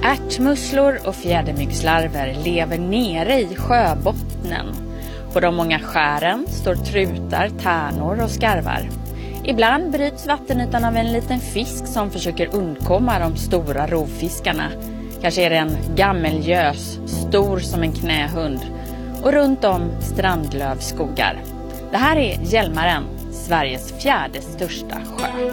Ärtmusslor och fjädermyggslarver lever nere i sjöbottnen. På de många skären står trutar, tärnor och skarvar. Ibland bryts vattenytan av en liten fisk som försöker undkomma de stora rovfiskarna. Kanske är det en gammelgös, stor som en knähund. Och runt om strandlövskogar. Det här är Hjälmaren, Sveriges 4:e största sjö.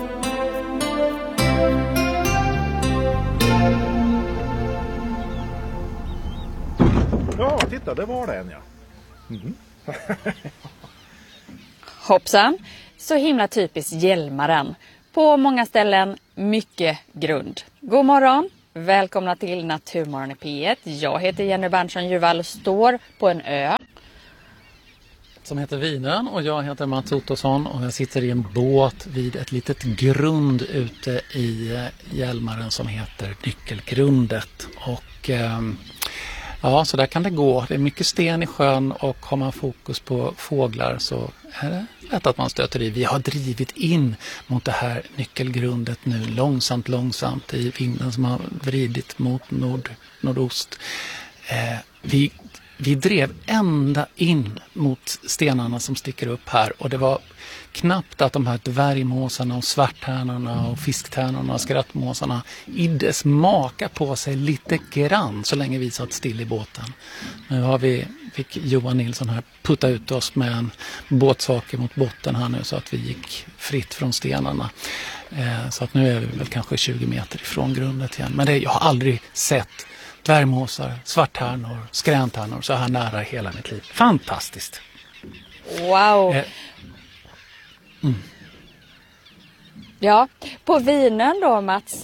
Ja, titta, det var den, ja. Mm. Hoppsan, så himla typiskt Hjälmaren. På många ställen mycket grund. God morgon, välkomna till Naturmorgon i P1. Jag heter Jenny Berntsson-Juvall och står på en ö. Som heter Vinön och jag heter Mats Ottosson och jag sitter i en båt vid ett litet grund ute i Hjälmaren som heter Nyckelgrundet. Och ja, så där kan det gå. Det är mycket sten i sjön och har man fokus på fåglar så är det lätt att man stöter i. Vi har drivit in mot det här nyckelgrundet nu långsamt i vinden som har vridit mot nordost. Vi drev ända in mot stenarna som sticker upp här och det var knappt att de här dvärgmåsarna och svarttärnorna och fisktärnorna och skrattmåsarna idde smaka på sig lite grann så länge vi satt still i båten. Nu fick Johan Nilsson här putta ut oss med en båtsaker mot botten här nu så att vi gick fritt från stenarna. Så att nu är vi väl kanske 20 meter ifrån grundet igen. Men jag har aldrig sett dvärgmåsar, svarttärnor, skräntärnor så här nära hela mitt liv. Fantastiskt! Wow! Ja, på Vinön då Mats,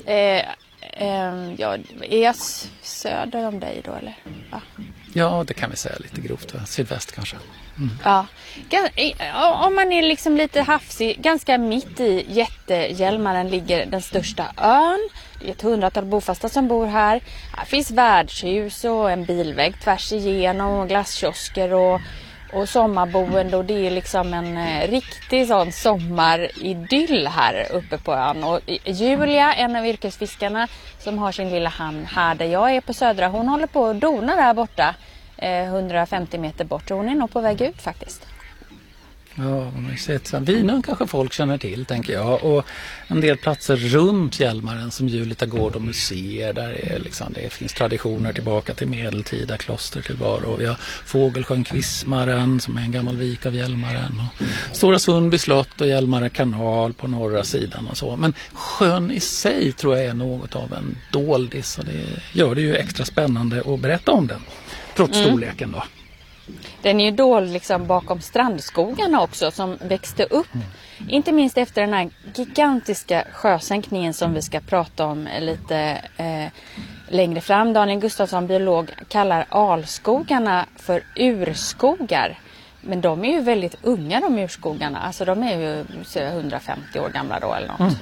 ja, är jag söder om dig då eller? Ja, det kan vi säga lite grovt, sydväst kanske. Ja, om man är liksom lite havsig, ganska mitt i Hjälmaren ligger den största ön. Det är ett 100-tal bofasta som bor här. Här finns värdshus och en bilväg tvärs igenom och glasskiosker och sommarboende och det är liksom en riktig sån sommaridyll här uppe på ön. Och Julia, en av yrkesfiskarna som har sin lilla hamn här där jag är på södra, hon håller på att dona där borta 150 meter bort och hon är nog på väg ut faktiskt. Ja, man har ju sett Vinön kanske folk känner till tänker jag och en del platser runt Hjälmaren som Julita gård och museer där är liksom, det finns traditioner tillbaka till medeltida kloster tillvaro och vi har Fågelsjön Kvismaren som är en gammal vik av Hjälmaren och Stora Sundby slott och Hjälmaren kanal på norra sidan och så. Men sjön i sig tror jag är något av en doldis och det gör det ju extra spännande att berätta om den trots storleken då. Den är ju dold liksom bakom strandskogarna också som växte upp. Inte minst efter den här gigantiska sjösänkningen som vi ska prata om lite längre fram. Daniel Gustafsson, biolog, kallar alskogarna för urskogar. Men de är ju väldigt unga de urskogarna. Alltså de är ju 150 år gamla då eller något.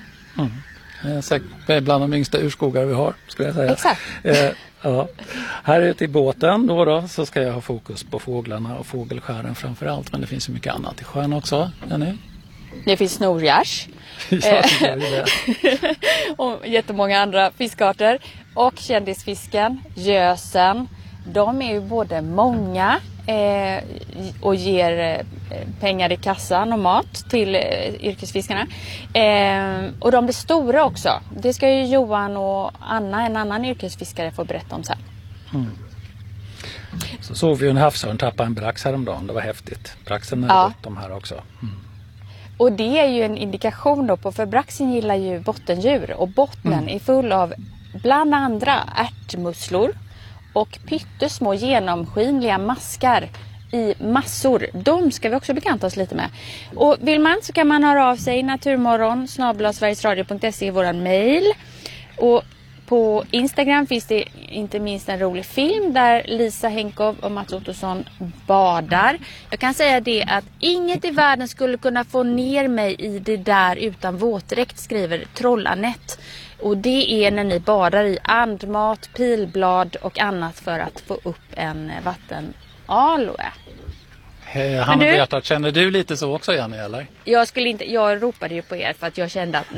Bland de yngsta urskogar vi har skulle jag säga. Exakt. Ja. Här ute i båten då så ska jag ha fokus på fåglarna och fågelskären framförallt. Men det finns ju mycket annat i sjön också. Jenny? Det finns snorgärs. Ja, det är det. Och jättemånga andra fiskarter. Och kändisfisken, gösen. De är ju både många och ger pengar i kassan och mat till yrkesfiskarna. Och de blir stora också. Det ska ju Johan och Anna, en annan yrkesfiskare, få berätta om sen. Så såg vi en havsörn tappa en brax häromdagen. Det var häftigt. Braxen är de här också. Och det är ju en indikation då på, för braxen gillar ju bottendjur. Och bottnen är full av bland andra ärtmusslor och pyttesmå genomskinliga maskar i massor. De ska vi också bekanta oss lite med. Och vill man så kan man höra av sig naturmorgon@sverigesradio.se i våran mejl. Och på Instagram finns det inte minst en rolig film där Lisa Henkow och Mats Ottosson badar. Jag kan säga det att inget i världen skulle kunna få ner mig i det där utan våtdräkt, skriver Troll-Anette. Och det är när ni badar i andmat, pilblad och annat för att få upp en vattenaloe. Hanna Beata, känner du lite så också, Jenny, eller? Jag ropade ju på er för att jag kände att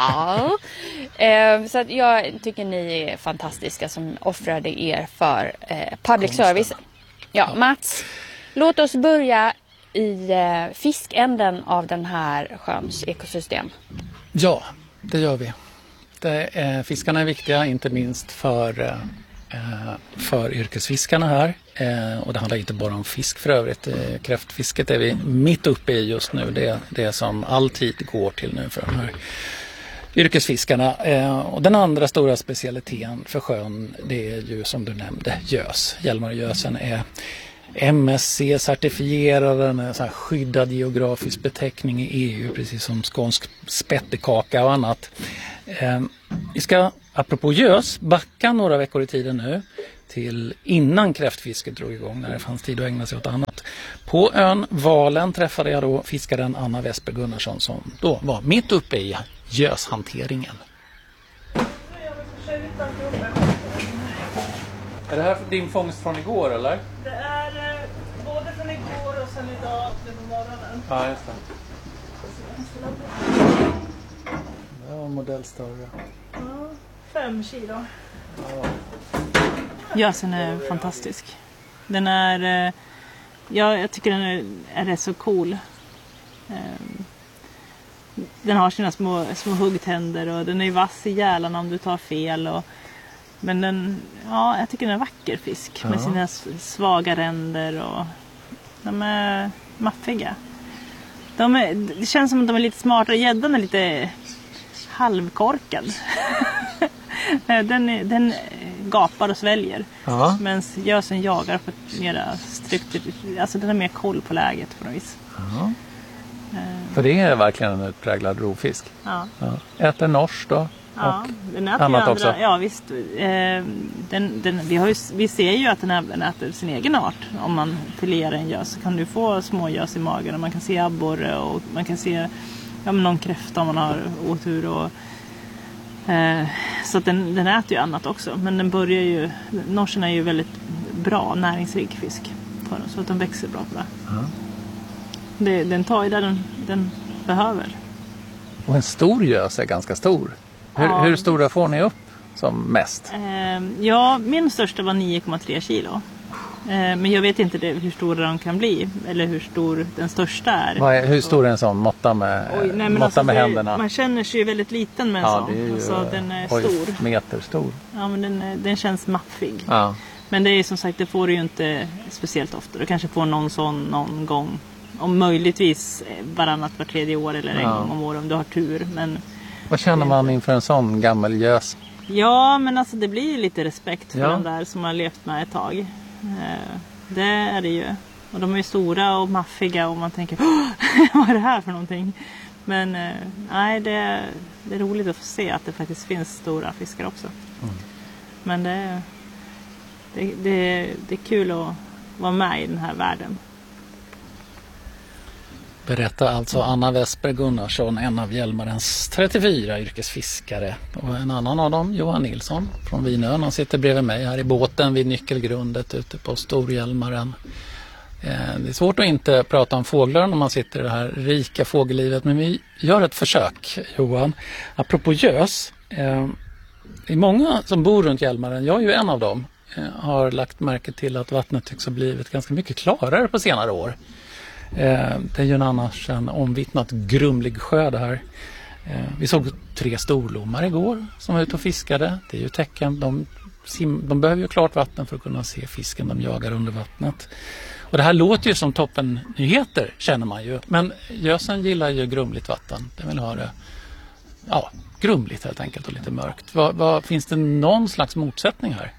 så att jag tycker ni är fantastiska som offrade er för public service. Ja, Mats, låt oss börja i fiskänden av den här sjöns ekosystem. Ja, det gör vi. Fiskarna är viktiga, inte minst för yrkesfiskarna här. Och det handlar inte bara om fisk för övrigt. Kräftfisket är vi mitt uppe i just nu. Det som all tid går till nu för de här yrkesfiskarna. Och den andra stora specialiteten för sjön, det är ju som du nämnde, gös. Hjälmargösen är MSC-certifierad, den är så här skyddad geografisk beteckning i EU, precis som skånsk spettekaka och annat. Vi ska, apropå gös, backa några veckor i tiden nu till innan kräftfisket drog igång, när det fanns tid att ägna sig åt annat. På ön Valen träffade jag då fiskaren Anna Westberg Gunnarsson som då var mitt uppe i göshanteringen. Är det här din fångst från igår, eller? Det är både från igår och sen idag på morgonen. Ja, just det. Det var modellstörre. Ja, 5 kilo. Gösen är fantastisk. Den är, jag tycker den är rätt så cool. Den har sina små huggtänder och den är vass i gälarna om du tar fel. Men jag tycker den är vacker fisk med sina svaga ränder och de är maffiga. Det känns som att de är lite smartare. Gäddan är lite halvkorkad. Den gapar och sväljer. Men gösen jagar på ett mer alltså den har mer koll på läget på något vis. För det är verkligen en utpräglad rovfisk. Ja. Äter norsk då? Ja, den äter annat också. Ja, visst. Vi ser ju att den äter sin egen art. Om man filerar en gös så kan du få små gös i magen. Och man kan se abborre och man kan se någon kräfta om man har otur. Så att den äter ju annat också. Men den börjar ju... Norsen är ju väldigt bra, näringsrik fisk. Så att den växer bra på det. Den tar ju där den behöver. Och en stor gös är ganska stor. Hur stora får ni upp som mest? Min största var 9,3 kilo. Men jag vet inte hur stora de kan bli. Eller hur stor den största är. Hur stor är en sån? Måtta med händerna. Man känner sig ju väldigt liten med en sån. Det är ju, den är stor. Meter stor. Ja, men den känns maffig. Ja. Men det är som sagt, det får du ju inte speciellt ofta. Du kanske får någon sån någon gång. Om möjligtvis var tredje år eller en gång om året om du har tur. Men vad känner man inför en sån gammal gös? Ja, men alltså det blir lite respekt för den där som har levt med ett tag. Det är det ju. Och de är ju stora och maffiga och man tänker, vad är det här för någonting? Men nej, det är roligt att få se att det faktiskt finns stora fiskar också. Men det är kul att vara med i den här världen. Berättar alltså Anna Westberg Gunnarsson, en av Hjälmarens 34 yrkesfiskare. Och en annan av dem, Johan Nilsson från Vinön. Han sitter bredvid mig här i båten vid nyckelgrundet ute på Storhjälmaren. Det är svårt att inte prata om fåglar när man sitter i det här rika fågellivet. Men vi gör ett försök, Johan. Apropå gös. Det är många som bor runt Hjälmaren, jag är ju en av dem, har lagt märke till att vattnet tycks ha blivit ganska mycket klarare på senare år. Det är ju annars en omvittnat grumlig sjö det här. Vi såg 3 storlommar igår som var ute och fiskade. Det är ju tecken. De behöver ju klart vatten för att kunna se fisken de jagar under vattnet. Och det här låter ju som toppen nyheter, känner man ju. Men gösen gillar ju grumligt vatten. Den vill ha det grumligt helt enkelt och lite mörkt. Finns det någon slags motsättning här?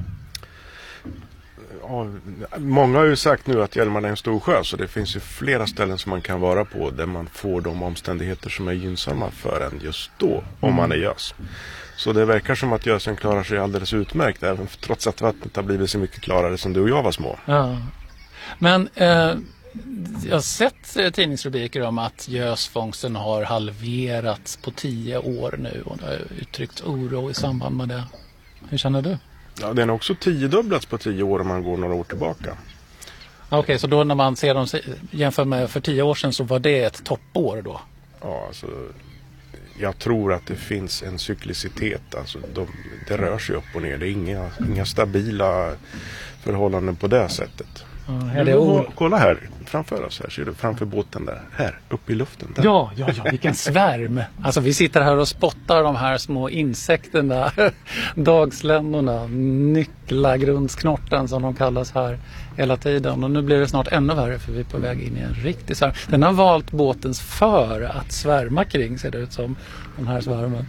Ja, många har ju sagt nu att Hjälmaren är en stor sjö, så det finns ju flera ställen som man kan vara på där man får de omständigheter som är gynnsamma för en just då, om man är gös. Så det verkar som att gösen klarar sig alldeles utmärkt, även trots att vattnet har blivit så mycket klarare som du och jag var små. Ja. Men jag har sett tidningsrubriker om att gösfångsten har halverats på 10 år nu och det har uttryckts oro i samband med det. Hur känner du? Ja, den har också 10-dubblats på 10 år om man går några år tillbaka. Okej, så då när man ser dem jämför med för 10 år sedan så var det ett toppår då? Ja, alltså, jag tror att det finns en cyklicitet. Alltså, det rör sig upp och ner. Det är inga stabila förhållanden på det sättet. Kolla här, framför oss här. Ser du framför båten där? Här, uppe i luften. Där. Ja, vilken svärm. Alltså vi sitter här och spottar de här små insekterna, dagslännorna, nycklagrundsknorten som de kallas här hela tiden. Och nu blir det snart ännu värre för vi är på väg in i en riktig svärm. Den har valt båtens för att svärma kring, ser det ut som, den här svärmen.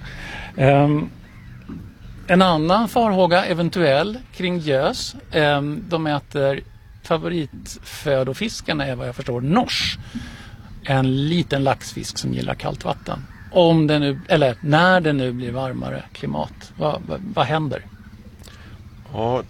En annan farhåga eventuell kring gös, de äter favoritfödofisken är vad jag förstår nors. En liten laxfisk som gillar kallt vatten. När det nu blir varmare klimat, vad händer? Ja,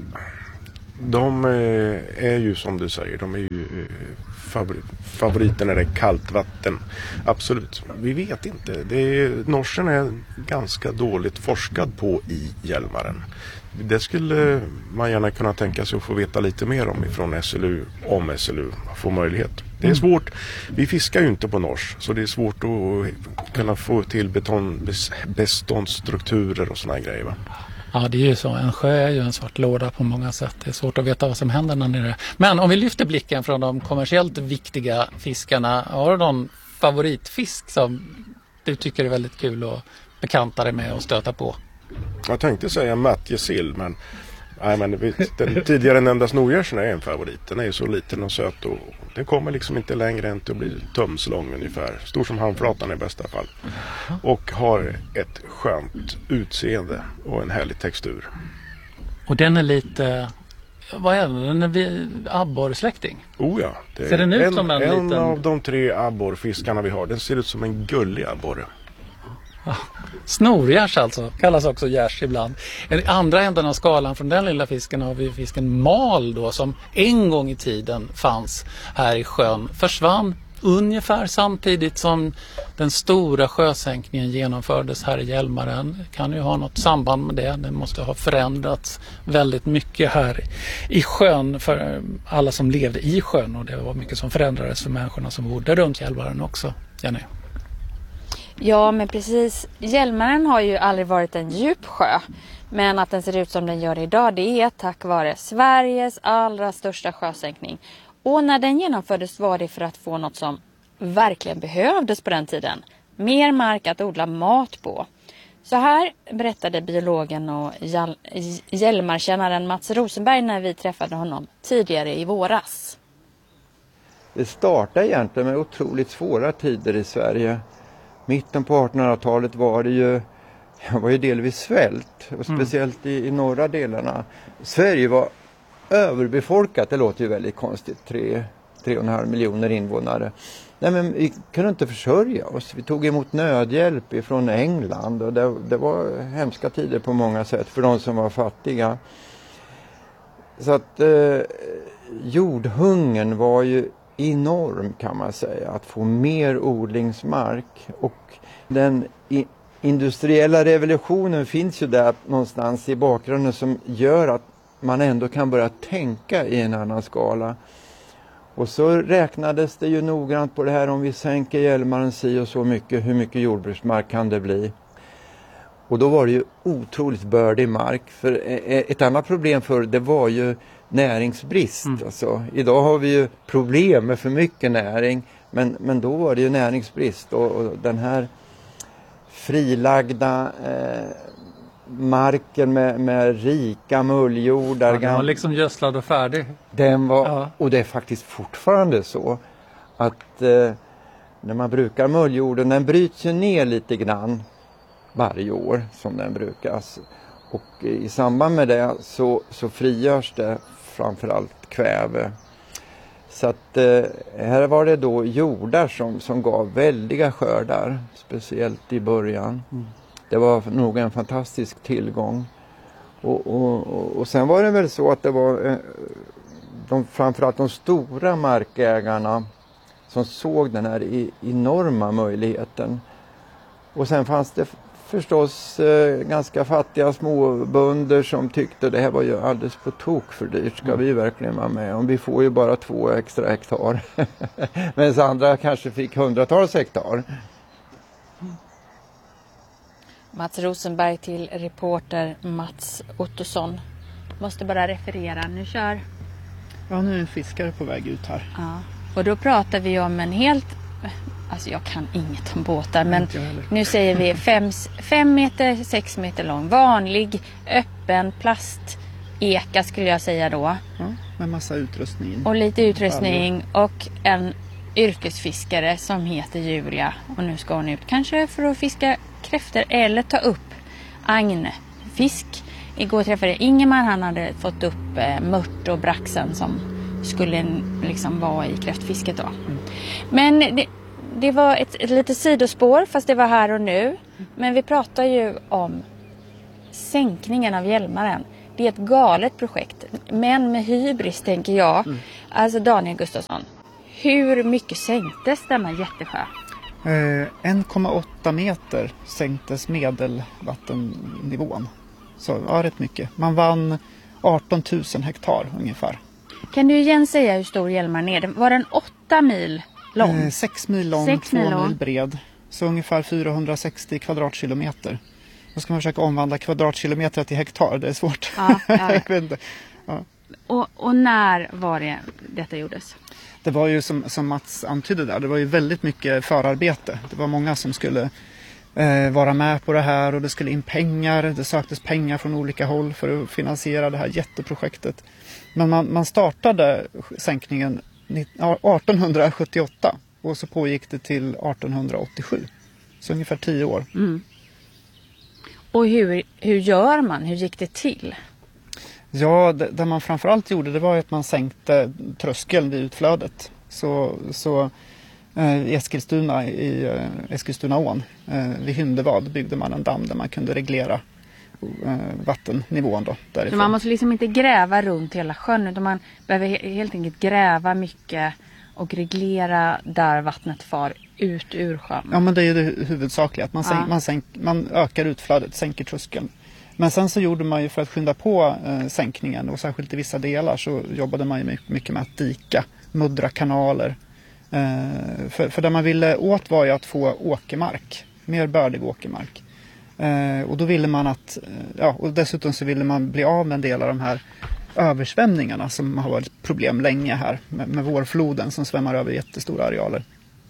de är ju som du säger, de är ju favoriten när det är kallt vatten. Absolut. Vi vet inte. Norsen är ganska dåligt forskad på i Hjälmaren. Det skulle man gärna kunna tänka sig att få veta lite mer om ifrån SLU, om SLU får möjlighet. Det är svårt. Vi fiskar ju inte på nors, så det är svårt att kunna få till beståndsstrukturer och såna här grejer, va? Ja, det är ju så. En sjö är ju en svart låda på många sätt. Det är svårt att veta vad som händer där nere. Men om vi lyfter blicken från de kommersiellt viktiga fiskarna, har du någon favoritfisk som du tycker är väldigt kul att bekanta dig med och stöta på? Jag tänkte säga mattjesill, men den tidigare nämnda snorgärsen är en favorit. Den är ju så liten och söt och den kommer liksom inte längre än till att bli tumslång ungefär. Stor som handflatan i bästa fall. Och har ett skönt utseende och en härlig textur. Och den är lite... Vad är den? Den är abborrsläkting. Oh ja. Ser den ut som en liten... En av de 3 abborrfiskarna vi har. Den ser ut som en gullig abborre. Snorgärs alltså, kallas också gärs ibland. I andra änden av skalan från den lilla fisken har vi fisken mal då, som en gång i tiden fanns här i sjön. Försvann ungefär samtidigt som den stora sjösänkningen genomfördes här i Hjälmaren. Kan ju ha något samband med det. Det måste ha förändrats väldigt mycket här i sjön för alla som levde i sjön, och det var mycket som förändrades för människorna som bodde runt Hjälmaren också. Jenny? Ja, men precis. Hjälmaren har ju aldrig varit en djup sjö. Men att den ser ut som den gör idag, det är tack vare Sveriges allra största sjösänkning. Och när den genomfördes var det för att få något som verkligen behövdes på den tiden. Mer mark att odla mat på. Så här berättade biologen och Hjälmarkännaren Mats Rosenberg när vi träffade honom tidigare i våras. Det startade egentligen med otroligt svåra tider i Sverige. Mitten på 1800-talet var det ju delvis svält, och speciellt i norra delarna. Sverige var överbefolkat, det låter ju väldigt konstigt, 3,5 miljoner invånare. Nej, men vi kunde inte försörja oss. Vi tog emot nödhjälp från England, och det var hemska tider på många sätt för de som var fattiga. Så att jordhungern var ju enorm, kan man säga, att få mer odlingsmark. Och den industriella revolutionen finns ju där någonstans i bakgrunden som gör att man ändå kan börja tänka i en annan skala. Och så räknades det ju noggrant på det här, om vi sänker Hjälmaren si och så mycket, hur mycket jordbruksmark kan det bli? Och då var det ju otroligt bördig mark. För ett annat problem för det var ju näringsbrist. Alltså, idag har vi ju problem med för mycket näring, men då var det ju näringsbrist. Och den här frilagda marken med rika mulljordar. Ja, den var liksom gödslad och färdig. Den var, och det är faktiskt fortfarande så att när man brukar mulljorden, den bryts ju ner lite grann varje år som den brukas. Och i samband med det så frigörs det framförallt kväve. Så att här var det då jordar som gav väldiga skördar, speciellt i början. Det var nog en fantastisk tillgång. Och sen var det väl så att det var framförallt de stora markägarna som såg den här enorma möjligheten. Och sen fanns det förstås ganska fattiga småbönder som tyckte det här var ju alldeles på tok för dyrt. Ska vi verkligen vara med? Om vi får ju bara 2 extra hektar. Medan andra kanske fick hundratals hektar. Mats Rosenberg till reporter Mats Ottosson. Måste bara referera. Nu kör. Ja, nu är en fiskare på väg ut här. Ja. Och då pratar vi om en helt... Alltså jag kan inget om båtar, men nu säger vi 5 meter, 6 meter lång. Vanlig, öppen plasteka skulle jag säga då. Ja, med massa utrustning. Och lite utrustning och en yrkesfiskare som heter Julia. Och nu ska hon ut kanske för att fiska kräftor eller ta upp agnfisk. Igår träffade jag Ingemar, han hade fått upp mört och braxen som skulle liksom vara i kräftfisket då. Men det var ett litet sidospår, fast det var här och nu. Men vi pratar ju om sänkningen av Hjälmaren. Det är ett galet projekt, men med hybris tänker jag. Alltså Daniel Gustafsson, hur mycket sänktes denna jättesjö? 1,8 meter sänktes medelvattennivån. Så ja, rätt mycket. Man vann 18 000 hektar ungefär. Kan du igen säga hur stor Hjälmaren är? Var den 8 mil lång? 6 mil lång, 2 mil bred. Så ungefär 460 kvadratkilometer. Då ska man försöka omvandla kvadratkilometer till hektar. Det är svårt. Ja. Jag vet inte. Ja. Och när var det detta gjordes? Det var ju som Mats antydde där. Det var ju väldigt mycket förarbete. Det var många som skulle vara med på det här. Och det skulle in pengar. Det söktes pengar från olika håll för att finansiera det här jätteprojektet. Men man startade sänkningen 1878 och så pågick det till 1887. Så ungefär 10 år. Mm. Och hur gör man? Hur gick det till? Ja, det man framförallt gjorde det var att man sänkte tröskeln vid utflödet. Så i Eskilstuna, i Eskilstunaån, vid Hyndevad byggde man en damm där man kunde reglera vattennivån då, därifrån. Så man måste liksom inte gräva runt hela sjön, utan man behöver helt enkelt gräva mycket och reglera där vattnet far ut ur sjön. Ja, men det är ju det huvudsakliga, att man ökar utflödet, sänker tröskeln. Men sen så gjorde man ju, för att skynda på sänkningen, och särskilt i vissa delar, så jobbade man ju mycket med att dika, muddra kanaler. För det man ville åt var ju att få åkermark, mer bördig åkermark. Och då ville man och dessutom så ville man bli av med en del av de här översvämningarna som har varit problem länge här med vårfloden som svämmar över jättestora arealer.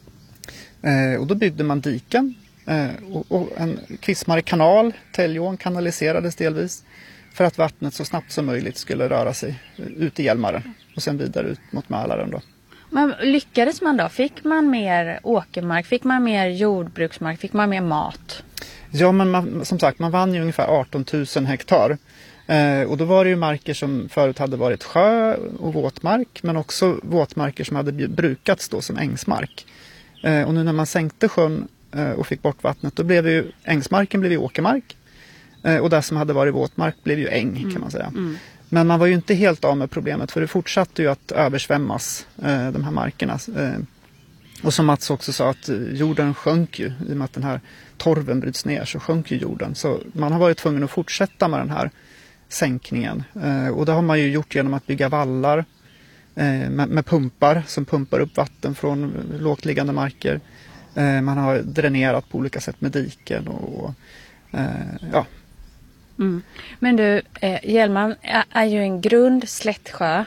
Och då byggde man diken och en Kvismare kanal, Täljån, kanaliserades delvis för att vattnet så snabbt som möjligt skulle röra sig ut i Hjälmaren och sen vidare ut mot Mälaren då. Men lyckades man då? Fick man mer åkermark? Fick man mer jordbruksmark? Fick man mer mat? Ja, men som sagt, man vann ju ungefär 18 000 hektar. Och då var det ju marker som förut hade varit sjö och våtmark, men också våtmarker som hade brukats då som ängsmark. Och nu när man sänkte sjön och fick bort vattnet, då blev ju ängsmarken blev ju åkermark. Och det som hade varit våtmark blev ju äng, kan man säga. Men man var ju inte helt av med problemet, för det fortsatte ju att översvämmas de här markerna. Och som Mats också sa, att jorden sjönk ju, i och med att den här torven bryts ner så sjönk ju jorden. Så man har varit tvungen att fortsätta med den här sänkningen. Och det har man ju gjort genom att bygga vallar med pumpar som pumpar upp vatten från lågt liggande marker. Man har dränerat på olika sätt med diken och ja. Mm. Men du, Hjälmaren är ju en grund slättsjö.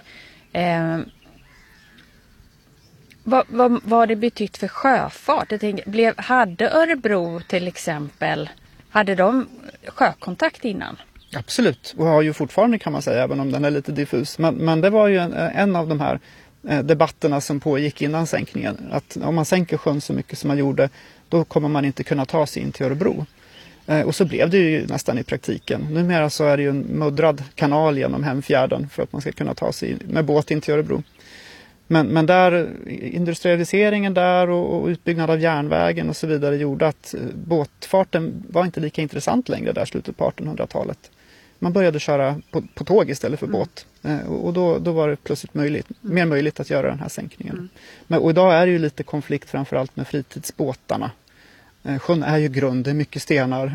Vad har det betytt för sjöfart? Jag tänker, hade Örebro till exempel, hade de sjökontakt innan? Absolut, och har ju fortfarande, kan man säga, även om den är lite diffus. Men det var ju en av de här debatterna som pågick innan sänkningen. Att om man sänker sjön så mycket som man gjorde, då kommer man inte kunna ta sig in till Örebro. Och så blev det ju nästan i praktiken. Numera så är det ju en muddrad kanal genom Hemfjärden för att man ska kunna ta sig med båt in till Örebro. Men där, industrialiseringen där och utbyggnad av järnvägen och så vidare gjorde att båtfarten var inte lika intressant längre där slutet på 1800-talet. Man började köra på tåg istället för båt. Och då var det plötsligt mer möjligt att göra den här sänkningen. Och idag är det ju lite konflikt framförallt med fritidsbåtarna. Sjön är ju grund, det är mycket stenar.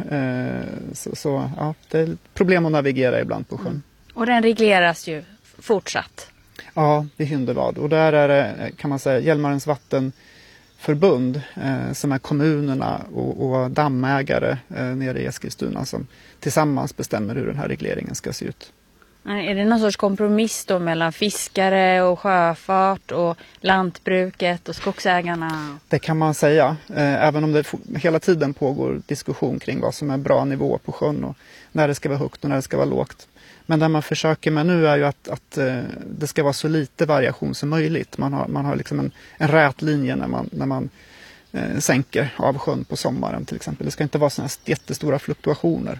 Så ja, det är problem att navigera ibland på sjön. Och den regleras ju fortsatt. Ja, vid Hyndevad. Och där är det, kan man säga, Hjälmarens vattenförbund som är kommunerna och dammägare nere i Eskilstuna som tillsammans bestämmer hur den här regleringen ska se ut. Är det någon sorts kompromiss då mellan fiskare och sjöfart och lantbruket och skogsägarna? Det kan man säga, även om det hela tiden pågår diskussion kring vad som är bra nivå på sjön och när det ska vara högt och när det ska vara lågt. Men det man försöker med nu är ju att det ska vara så lite variation som möjligt. Man har liksom en rät linje när man sänker av sjön på sommaren till exempel. Det ska inte vara sådana här jättestora fluktuationer.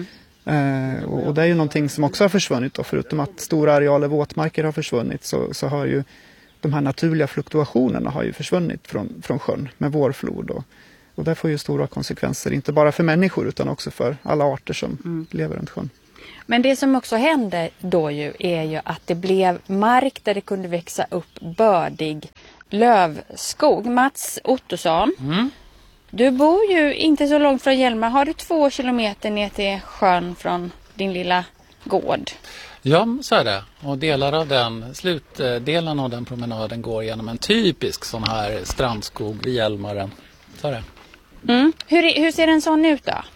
Och det är ju någonting som också har försvunnit då, förutom att stora arealer våtmarker har försvunnit så har ju de här naturliga fluktuationerna har ju försvunnit från sjön med vårflod och det får ju stora konsekvenser inte bara för människor utan också för alla arter som lever runt sjön. Men det som också hände då ju är ju att det blev mark där det kunde växa upp bördig lövskog. Mats Ottosson, du bor ju inte så långt från Hjälmar. Har du 2 kilometer ner till sjön från din lilla gård? Ja, så är det. Och slutdelen av den promenaden går genom en typisk sån här strandskog vid Hjälmaren. Så är det. Hur ser en sån ut då?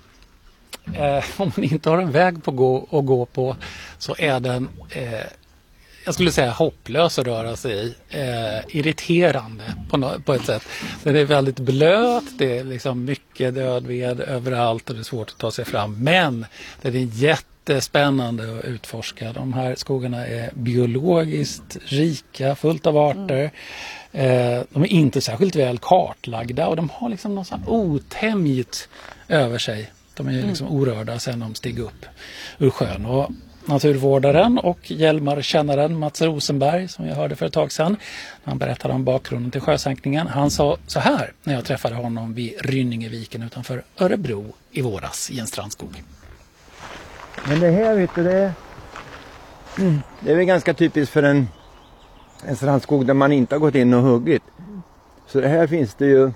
Om man inte har en väg att gå på så är den, jag skulle säga hopplös att röra sig i. Irriterande på ett sätt. Den är väldigt blöt, det är liksom mycket dödved överallt och det är svårt att ta sig fram. Men det är jättespännande att utforska. De här skogarna är biologiskt rika, fullt av arter. De är inte särskilt väl kartlagda och de har liksom något sånt otämjigt över sig. De är liksom orörda sedan de steg upp ur sjön. Och naturvårdaren och Hjälmarkännaren Mats Rosenberg, som jag hörde för ett tag sedan, han berättade om bakgrunden till sjösänkningen. Han sa så här när jag träffade honom vid Rynningeviken utanför Örebro i våras i en strandskog. Men det här, vet du, det är väl ganska typiskt för en strandskog där man inte har gått in och huggit. Så det här finns det ju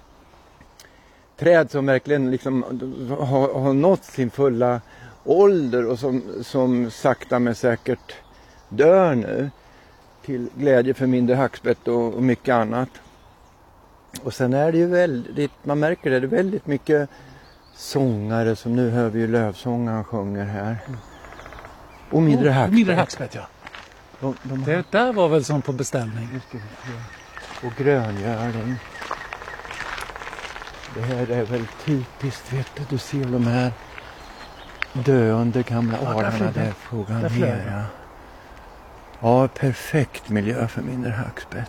träd som verkligen liksom har nått sin fulla ålder och som sakta men säkert dör nu till glädje för mindre hackspett och mycket annat. Och sen är det ju väldigt, man märker det är väldigt mycket sångare som nu hör vi ju lövsångaren sjunger här. Och mindre hackspett. Mindre hackspett, ja. Det där var väl som på beställning. Och gröngöring. Det här är väl typiskt, vet du ser de här döende gamla arterna där frågan ner. Ja, perfekt miljö för mindre hackspett.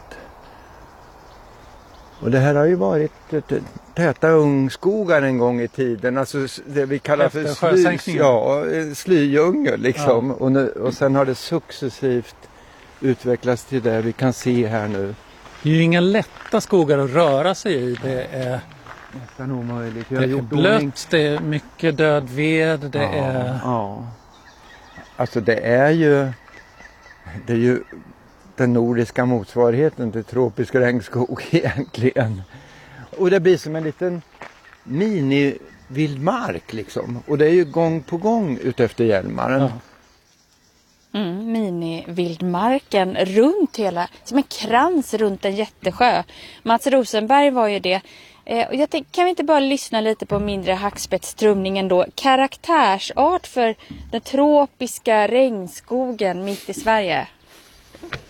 Och det här har ju varit täta ungskogar en gång i tiden. Alltså det vi kallar för slydjungel liksom. Ja. Och sen har det successivt utvecklats till det vi kan se här nu. Det är ju inga lätta skogar att röra sig i. Det är nästan omöjligt. Det är blött, det är mycket död ved, det är... Ja. Alltså det är ju den nordiska motsvarigheten till tropisk regnskog egentligen. Och det blir som en liten mini-vildmark liksom. Och det är ju gång på gång utefter Hjälmaren. Ja. Mini-vildmarken runt hela, som en krans runt en jättesjö. Mats Rosenberg var ju det. Och jag tänkte, kan vi inte bara lyssna lite på mindre hackspetstrumningen då? Karaktärsart för den tropiska regnskogen mitt i Sverige.